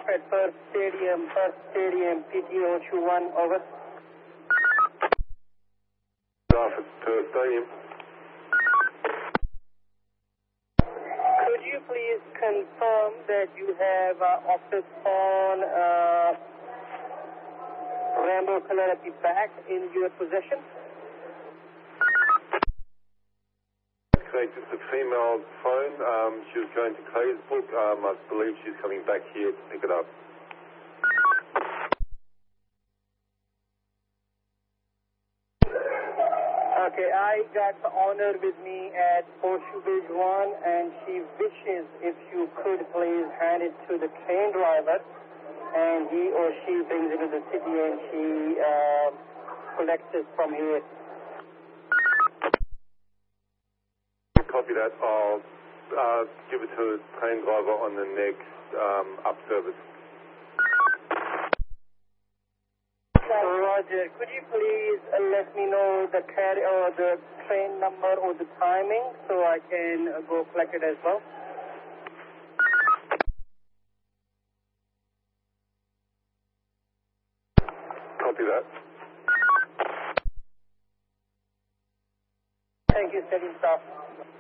at Perth Stadium, PT021, over. Office, Perth Stadium. Could you please confirm that you have office on Rambo color at the back in your possession? Okay, just a female phone. She was going to Claysbrook. I believe she's coming back here to pick it up. Okay, I got the honor with me at Horseshoe Bridge 1, and she wishes if you could please hand it to the train driver, and he or she brings it to the city and she collects it from here. Copy that. I'll give it to the train driver on the next up service. Roger, could you please let me know the train number or the timing so I can go collect it as well? Copy that. Thank you, steady staff.